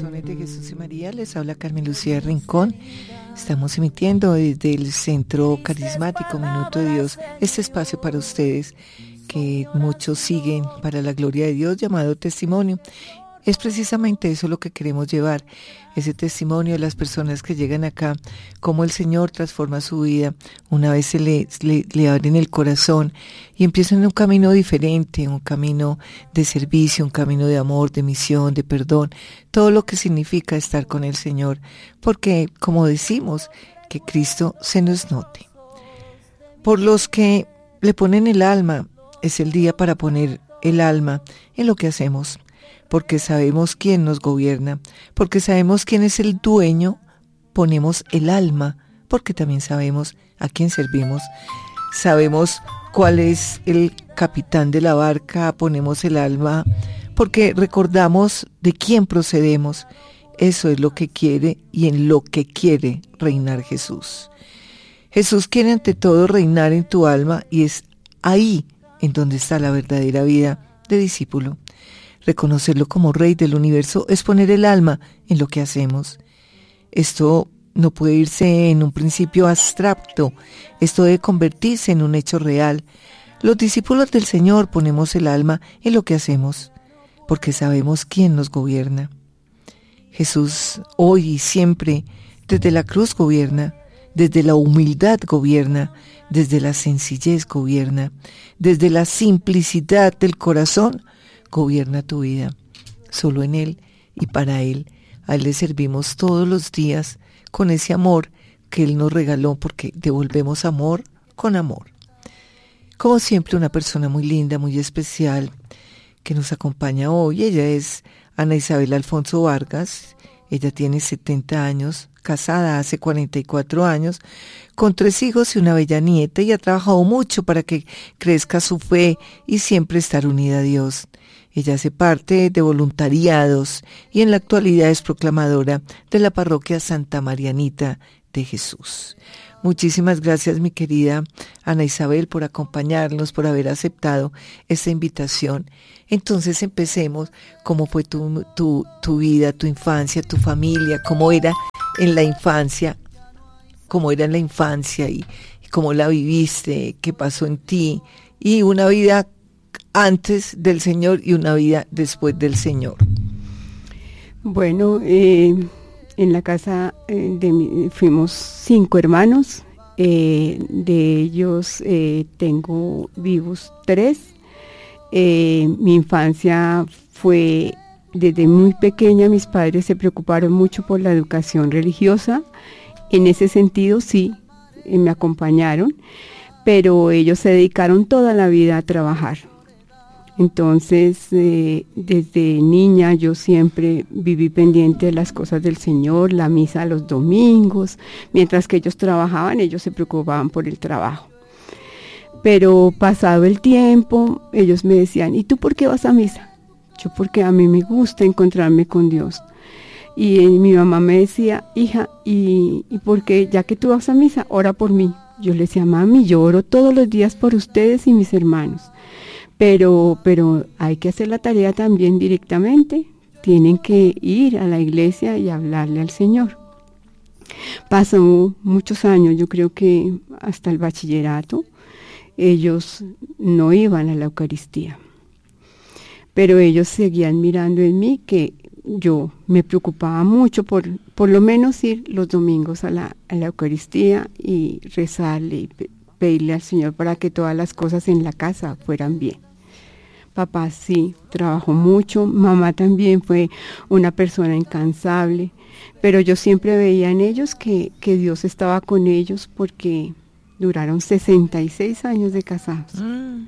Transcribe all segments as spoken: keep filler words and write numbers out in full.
Corazones de Jesús y María, les habla Carmen Lucía Rincón. Estamos emitiendo desde el Centro Carismático Minuto de Dios este espacio para ustedes que muchos siguen para la gloria de Dios, llamado Testimonio. Es precisamente eso lo que queremos llevar, ese testimonio de las personas que llegan acá, cómo el Señor transforma su vida, una vez se le, le, le abren el corazón y empiezan un camino diferente, un camino de servicio, un camino de amor, de misión, de perdón, todo lo que significa estar con el Señor, porque como decimos, que Cristo se nos note. Por los que le ponen el alma, es el día para poner el alma en lo que hacemos, porque sabemos quién nos gobierna, porque sabemos quién es el dueño, ponemos el alma, porque también sabemos a quién servimos, sabemos cuál es el capitán de la barca, ponemos el alma, porque recordamos de quién procedemos. Eso es lo que quiere y en lo que quiere reinar Jesús. Jesús quiere ante todo reinar en tu alma y es ahí en donde está la verdadera vida de discípulo. Reconocerlo como Rey del universo es poner el alma en lo que hacemos. Esto no puede irse en un principio abstracto, esto debe convertirse en un hecho real. Los discípulos del Señor ponemos el alma en lo que hacemos, porque sabemos quién nos gobierna. Jesús hoy y siempre, desde la cruz gobierna, desde la humildad gobierna, desde la sencillez gobierna, desde la simplicidad del corazón gobierna tu vida. Solo en Él y para Él, a Él le servimos todos los días con ese amor que Él nos regaló, porque devolvemos amor con amor. Como siempre, una persona muy linda, muy especial, que nos acompaña hoy. Ella es Ana Isabel Alfonso Vargas. Ella tiene setenta años, casada hace cuarenta y cuatro años, con tres hijos y una bella nieta, y ha trabajado mucho para que crezca su fe y siempre estar unida a Dios. Ella hace parte de voluntariados y en la actualidad es proclamadora de la parroquia Santa Marianita de Jesús. Muchísimas gracias, mi querida Ana Isabel, por acompañarnos, por haber aceptado esta invitación. Entonces empecemos. ¿Cómo fue tu, tu, tu vida, tu infancia, tu familia? ¿Cómo era en la infancia? ¿Cómo era en la infancia y, y cómo la viviste? ¿Qué pasó en ti? Y una vida antes del Señor y una vida después del Señor. Bueno, eh, en la casa eh, de mi, fuimos cinco hermanos, eh, de ellos eh, tengo vivos tres. Eh, mi infancia fue desde muy pequeña, mis padres se preocuparon mucho por la educación religiosa. En ese sentido sí, eh, me acompañaron, pero ellos se dedicaron toda la vida a trabajar. Entonces, eh, desde niña yo siempre viví pendiente de las cosas del Señor, la misa los domingos, mientras que ellos trabajaban, ellos se preocupaban por el trabajo. Pero pasado el tiempo, ellos me decían, ¿y tú por qué vas a misa? Yo, porque a mí me gusta encontrarme con Dios. Y eh, mi mamá me decía, hija, ¿y, y por qué, ya que tú vas a misa, ora por mí? Yo le decía, mami, yo oro todos los días por ustedes y mis hermanos. Pero, pero hay que hacer la tarea también directamente, tienen que ir a la iglesia y hablarle al Señor. Pasó muchos años, yo creo que hasta el bachillerato, ellos no iban a la Eucaristía, pero ellos seguían mirando en mí que yo me preocupaba mucho por, por lo menos ir los domingos a la, a la Eucaristía y rezarle y pe- pedirle al Señor para que todas las cosas en la casa fueran bien. Papá sí, trabajó mucho, mamá también fue una persona incansable, pero yo siempre veía en ellos que, que Dios estaba con ellos porque duraron sesenta y seis años de casados. Mm.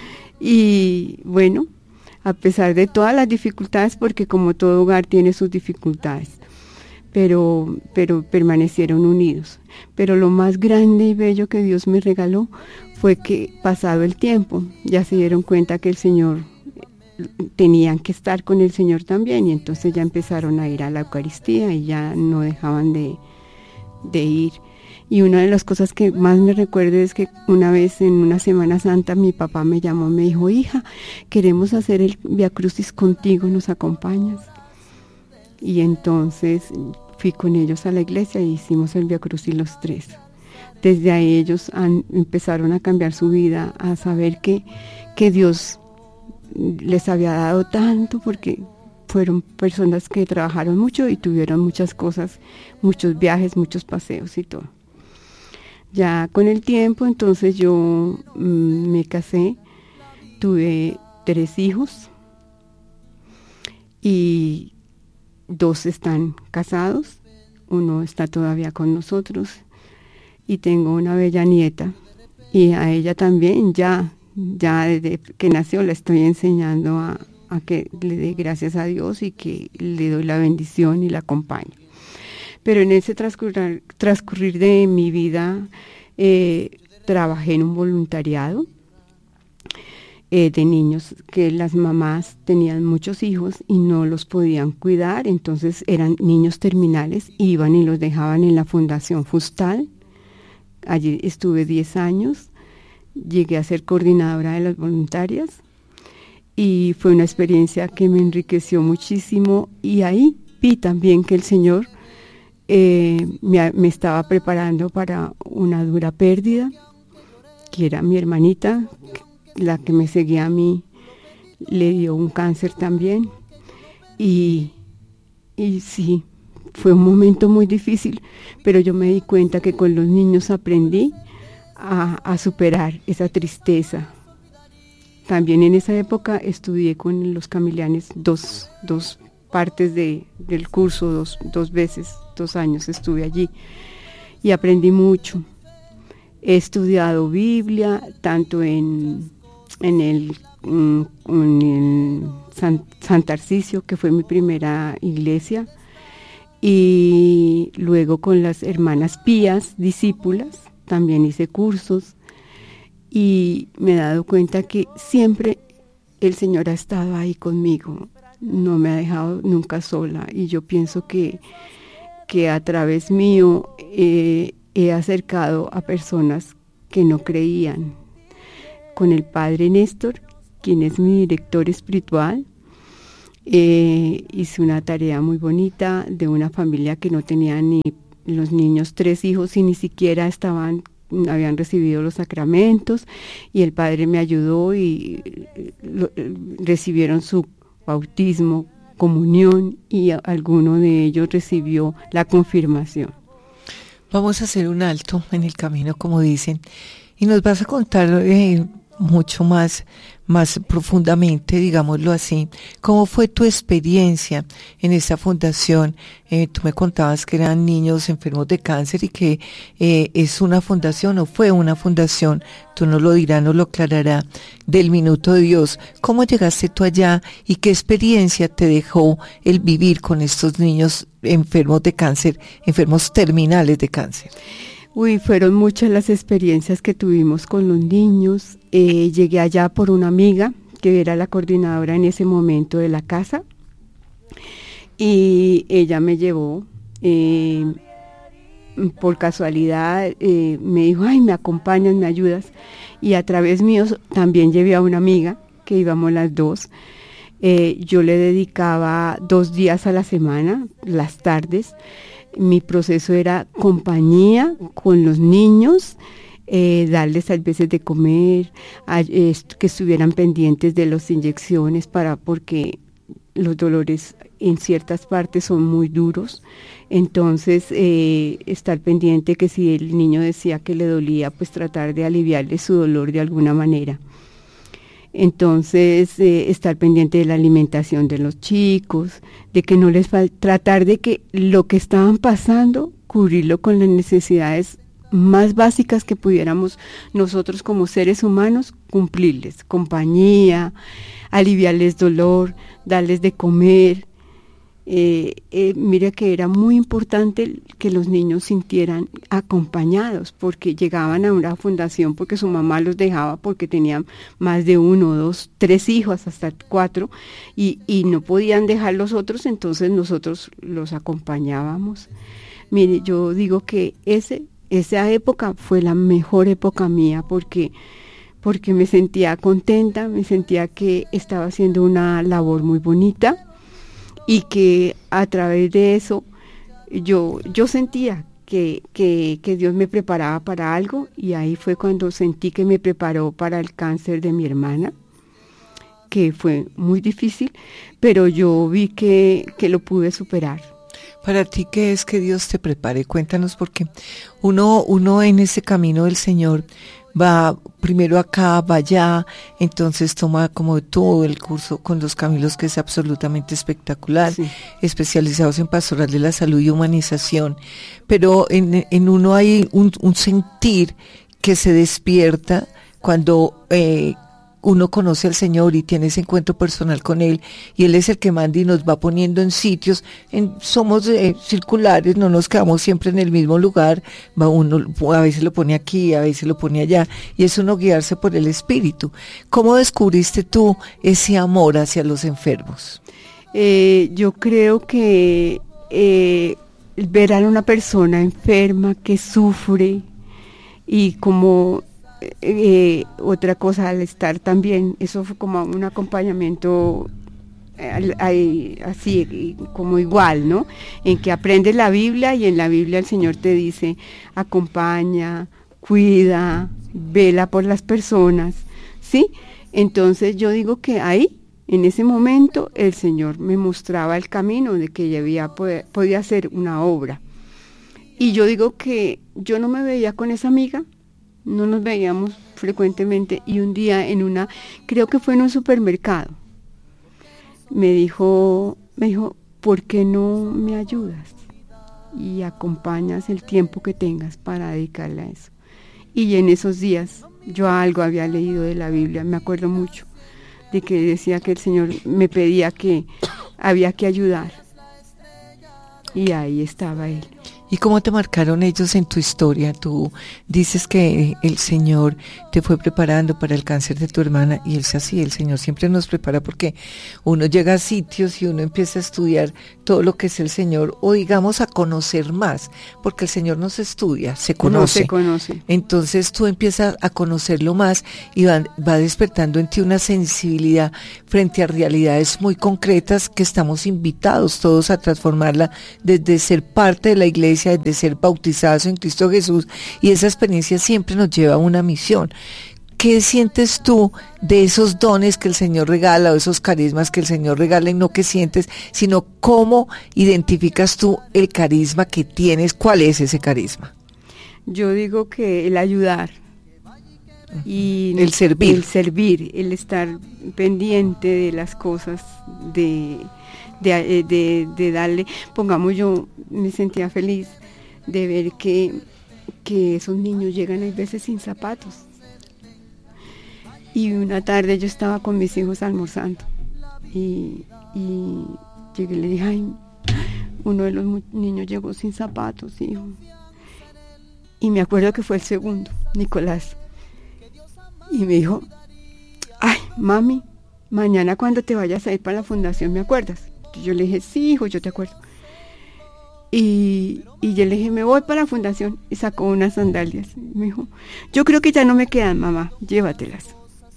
Y bueno, a pesar de todas las dificultades, porque como todo hogar tiene sus dificultades, pero, pero permanecieron unidos. Pero lo más grande y bello que Dios me regaló fue que pasado el tiempo ya se dieron cuenta que el Señor, tenían que estar con el Señor también, y entonces ya empezaron a ir a la Eucaristía y ya no dejaban de, de ir. Y una de las cosas que más me recuerdo es que una vez en una Semana Santa mi papá me llamó, me dijo, hija, queremos hacer el Vía Crucis contigo, ¿nos acompañas? y entonces fui con ellos a la iglesia y hicimos el Vía Crucis los tres. Desde ahí ellos han, empezaron a cambiar su vida, a saber que, que Dios les había dado tanto, porque fueron personas que trabajaron mucho y tuvieron muchas cosas, muchos viajes, muchos paseos y todo. Ya con el tiempo, entonces yo mmm, me casé, tuve tres hijos y dos están casados, uno está todavía con nosotros y tengo una bella nieta, y a ella también ya, ya desde que nació la estoy enseñando a, a que le dé gracias a Dios y que le doy la bendición y la acompaño. Pero en ese transcurrir, transcurrir de mi vida eh, trabajé en un voluntariado eh, de niños que las mamás tenían muchos hijos y no los podían cuidar, entonces eran niños terminales, iban y los dejaban en la Fundación Fustal. Allí estuve diez años, llegué a ser coordinadora de las voluntarias y fue una experiencia que me enriqueció muchísimo, y ahí vi también que el Señor eh, me, me estaba preparando para una dura pérdida, que era mi hermanita, la que me seguía a mí, le dio un cáncer también, y, y sí, fue un momento muy difícil, pero yo me di cuenta que con los niños aprendí a, a superar esa tristeza. También en esa época estudié con los Camillanes dos, dos partes de, del curso, dos, dos veces, dos años estuve allí y aprendí mucho. He estudiado Biblia, tanto en, en el, en el San, San Tarcisio, que fue mi primera iglesia, y luego con las hermanas Pías, discípulas, también hice cursos, y me he dado cuenta que siempre el Señor ha estado ahí conmigo, no me ha dejado nunca sola, y yo pienso que, que a través mío eh, he acercado a personas que no creían. Con el Padre Néstor, quien es mi director espiritual, Eh, hice una tarea muy bonita de una familia que no tenía ni los niños tres hijos y ni siquiera estaban, habían recibido los sacramentos, y el padre me ayudó y lo, recibieron su bautismo, comunión, y alguno de ellos recibió la confirmación. Vamos a hacer un alto en el camino, como dicen, y nos vas a contar eh, mucho más, más profundamente, digámoslo así. ¿Cómo fue tu experiencia en esta fundación? Eh, tú me contabas que eran niños enfermos de cáncer y que eh, es una fundación o fue una fundación, tú nos lo dirás, nos lo aclarará, del Minuto de Dios. ¿Cómo llegaste tú allá y qué experiencia te dejó el vivir con estos niños enfermos de cáncer, enfermos terminales de cáncer? Uy, fueron muchas las experiencias que tuvimos con los niños. Eh, llegué allá por una amiga que era la coordinadora en ese momento de la casa, y ella me llevó, eh, por casualidad eh, me dijo, ay, me acompañas, me ayudas, y a través mío también llevé a una amiga que íbamos las dos. Eh, yo le dedicaba dos días a la semana, las tardes. Mi proceso era compañía con los niños, eh, darles a veces de comer, a, eh, que estuvieran pendientes de las inyecciones, para porque los dolores en ciertas partes son muy duros. Entonces, eh, estar pendiente que si el niño decía que le dolía, pues tratar de aliviarle su dolor de alguna manera. Entonces, eh, estar pendiente de la alimentación de los chicos, de que no les falte, tratar de que lo que estaban pasando, cubrirlo con las necesidades más básicas que pudiéramos nosotros como seres humanos cumplirles. Compañía, aliviarles dolor, darles de comer. Eh, eh, mire que era muy importante que los niños sintieran acompañados, porque llegaban a una fundación porque su mamá los dejaba, porque tenían más de uno, dos, tres hijos, hasta cuatro, y, y no podían dejar los otros, entonces nosotros los acompañábamos. Mire, yo digo que ese, esa época fue la mejor época mía, porque porque me sentía contenta, me sentía que estaba haciendo una labor muy bonita, y que a través de eso yo, yo sentía que, que, que Dios me preparaba para algo, y ahí fue cuando sentí que me preparó para el cáncer de mi hermana, que fue muy difícil, pero yo vi que, que lo pude superar. Para ti, ¿qué es que Dios te prepare? Cuéntanos, porque uno, uno en ese camino del Señor va primero acá, va allá, entonces toma como todo el curso con los Camilos, que es absolutamente espectacular, sí, especializados en pastoral de la salud y humanización, pero en, en uno hay un, un sentir que se despierta cuando eh, uno conoce al Señor y tiene ese encuentro personal con Él, y Él es el que manda y nos va poniendo en sitios, en, somos eh, circulares, no nos quedamos siempre en el mismo lugar, va uno, a veces lo pone aquí, a veces lo pone allá, y es uno guiarse por el Espíritu. ¿Cómo descubriste tú ese amor hacia los enfermos? Eh, yo creo que eh, ver a una persona enferma que sufre, y como Eh, otra cosa, al estar también, eso fue como un acompañamiento eh, así como igual, ¿no? En que aprendes la Biblia, y en la Biblia el Señor te dice, acompaña, cuida, vela por las personas, ¿sí? Entonces yo digo que ahí, en ese momento, el Señor me mostraba el camino de que ya había, podía hacer una obra. Y yo digo que yo no me veía con esa amiga, no nos veíamos frecuentemente, y un día en una, creo que fue en un supermercado, me dijo, me dijo, ¿por qué no me ayudas y acompañas el tiempo que tengas para dedicarle a eso? Y en esos días yo algo había leído de la Biblia, me acuerdo mucho, de que decía que el Señor me pedía que había que ayudar, y ahí estaba Él. ¿Y cómo te marcaron ellos en tu historia? Tú dices que el Señor te fue preparando para el cáncer de tu hermana, y es así, el Señor siempre nos prepara, porque uno llega a sitios y uno empieza a estudiar todo lo que es el Señor, o digamos a conocer más, porque el Señor no se estudia, se conoce. No se conoce. Entonces tú empiezas a conocerlo más, y va, va despertando en ti una sensibilidad frente a realidades muy concretas, que estamos invitados todos a transformarla desde ser parte de la iglesia, de ser bautizados en Cristo Jesús, y esa experiencia siempre nos lleva a una misión. ¿Qué sientes tú de esos dones que el Señor regala, o esos carismas que el Señor regala, y no qué sientes, sino cómo identificas tú el carisma que tienes? ¿Cuál es ese carisma? Yo digo que el ayudar, y el servir, el servir, el estar pendiente de las cosas, de De, de, de darle, pongamos, yo me sentía feliz de ver que, que esos niños llegan a veces sin zapatos. Y una tarde yo estaba con mis hijos almorzando, y, y llegué y le dije, ay, uno de los niños llegó sin zapatos, hijo. Y me acuerdo que fue el segundo, Nicolás. Y me dijo, ay, mami, mañana cuando te vayas a ir para la fundación, ¿me acuerdas? Yo le dije, sí, hijo, yo te acuerdo. Y, y yo le dije, me voy para la fundación, y sacó unas sandalias. Y me dijo, yo creo que ya no me quedan, mamá, llévatelas.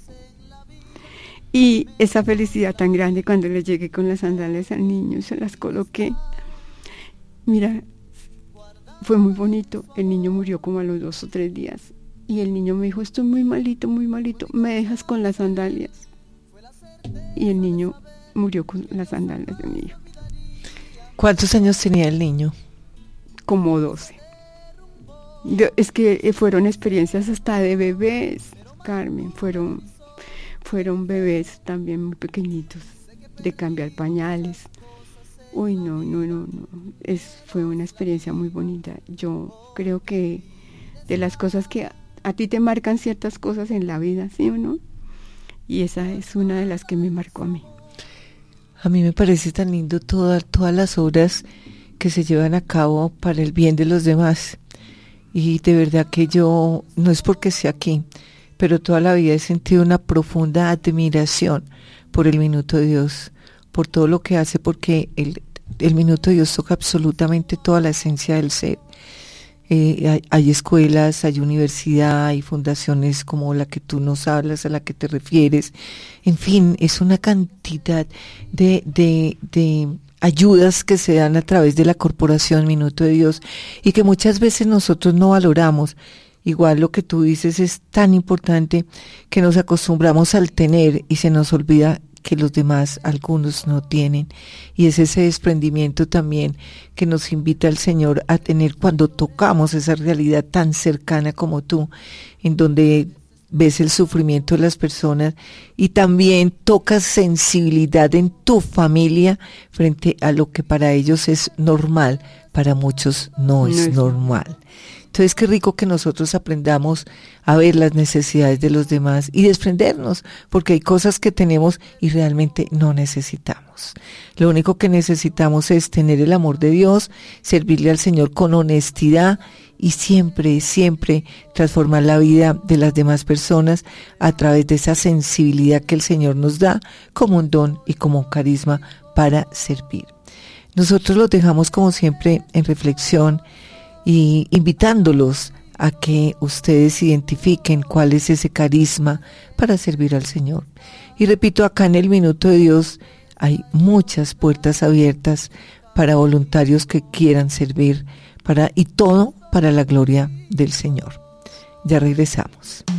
Y esa felicidad tan grande cuando le llegué con las sandalias al niño, se las coloqué. Mira, fue muy bonito. El niño murió como a los dos o tres días. Y el niño me dijo, estoy muy malito, muy malito, ¿me dejas con las sandalias? Y el niño murió con las sandalias de mi hijo. ¿Cuántos años tenía el niño? Como doce. Es que fueron experiencias hasta de bebés, Carmen, fueron, fueron bebés también muy pequeñitos, de cambiar pañales. Uy, no, no, no, no. Es, fue una experiencia muy bonita. Yo creo que de las cosas que a, a ti te marcan ciertas cosas en la vida, ¿sí o no? Y esa es una de las que me marcó a mí. A mí me parece tan lindo toda, todas las obras que se llevan a cabo para el bien de los demás. Y de verdad que yo, no es porque sea aquí, pero toda la vida he sentido una profunda admiración por el Minuto de Dios, por todo lo que hace, porque el, el Minuto de Dios toca absolutamente toda la esencia del ser. Eh, hay, hay escuelas, hay universidad, hay fundaciones como la que tú nos hablas, a la que te refieres. En fin, es una cantidad de, de, de ayudas que se dan a través de la corporación Minuto de Dios y que muchas veces nosotros no valoramos. Igual lo que tú dices es tan importante que nos acostumbramos al tener y se nos olvida que los demás, algunos no tienen. Y es ese desprendimiento también que nos invita el Señor a tener cuando tocamos esa realidad tan cercana como tú, en donde ves el sufrimiento de las personas y también tocas sensibilidad en tu familia frente a lo que para ellos es normal, para muchos no es normal. Entonces qué rico que nosotros aprendamos a ver las necesidades de los demás y desprendernos, porque hay cosas que tenemos y realmente no necesitamos. Lo único que necesitamos es tener el amor de Dios, servirle al Señor con honestidad y siempre, siempre transformar la vida de las demás personas a través de esa sensibilidad que el Señor nos da como un don y como un carisma para servir. Nosotros los dejamos como siempre en reflexión y invitándolos a que ustedes identifiquen cuál es ese carisma para servir al Señor. Y repito, acá en el Minuto de Dios hay muchas puertas abiertas para voluntarios que quieran servir, para y todo para la gloria del Señor. Ya regresamos.